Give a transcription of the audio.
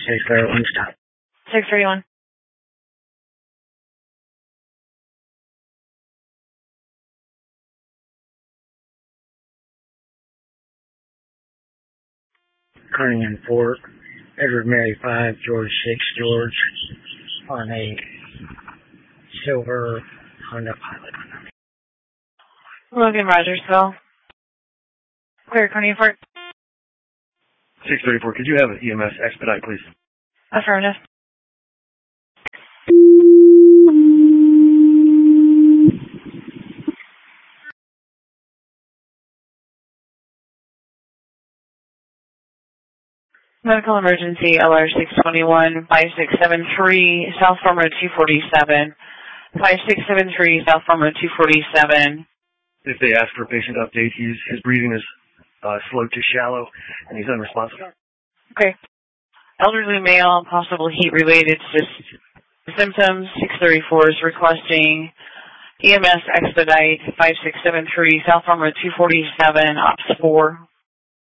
631, stop. 631. Carnian 4, Edward Mary 5, George 6, George, on a silver Honda Pilot. Logan Rogersville. Clear Carnian 4. 634, could you have an EMS expedite, please? Affirmative. Medical emergency, LR 621, 5673, South Farm Road 247. 5673, South Farm Road 247. If they ask for a patient update, his breathing is slow to shallow, and he's unresponsive. Okay. Elderly male, possible heat-related symptoms. 634 is requesting EMS expedite 5673, South Farm Road 247, Ops 4.